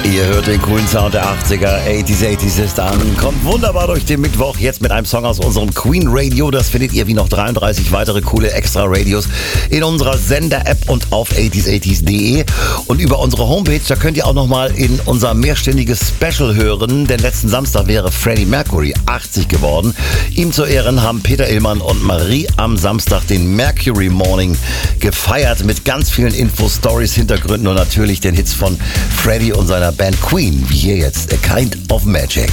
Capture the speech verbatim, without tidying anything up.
Ihr hört den coolen Sound der achtziger, achtziger, achtziger ist an. Kommt wunderbar durch den Mittwoch, jetzt mit einem Song aus unserem Queen Radio. Das findet ihr wie noch dreiunddreißig weitere coole Extra-Radios in unserer Sender-App und auf achtziger achtziger punkt de. Und über unsere Homepage, da könnt ihr auch nochmal in unser mehrstündiges Special hören. Denn letzten Samstag wäre Freddie Mercury achtzig geworden. Ihm zu Ehren haben Peter Illmann und Marie am Samstag den Mercury Morning gefeiert mit ganz vielen Infos, Stories, Hintergründen und natürlich den Hits von Freddie und seiner Band Queen, wie hier jetzt A Kind of Magic.